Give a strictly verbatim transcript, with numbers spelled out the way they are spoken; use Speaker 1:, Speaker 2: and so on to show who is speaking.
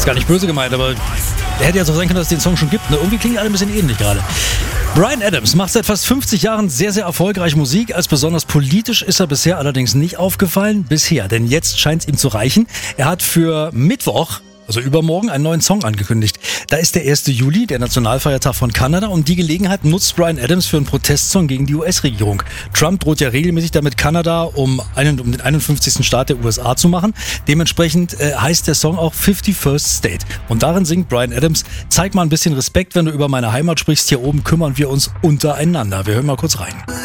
Speaker 1: gar nicht böse gemeint, aber er hätte ja so sein können, dass es den Song schon gibt. Ne? Irgendwie klingen alle ein bisschen ähnlich gerade. Bryan Adams macht seit fast fünfzig Jahren sehr, sehr erfolgreich Musik. Als besonders politisch ist er bisher allerdings nicht aufgefallen. Bisher, denn jetzt scheint es ihm zu reichen. Er hat für Mittwoch, also übermorgen, einen neuen Song angekündigt. Da ist der erste Juli, der Nationalfeiertag von Kanada, und die Gelegenheit nutzt Bryan Adams für einen Protestsong gegen die U S-Regierung. Trump droht ja regelmäßig damit, Kanada um, einen, um den einundfünfzigsten Staat der U S A zu machen. Dementsprechend äh, heißt der Song auch fifty-first State. Und darin singt Bryan Adams: Zeig mal ein bisschen Respekt, wenn du über meine Heimat sprichst. Hier oben kümmern wir uns untereinander. Wir hören mal kurz rein.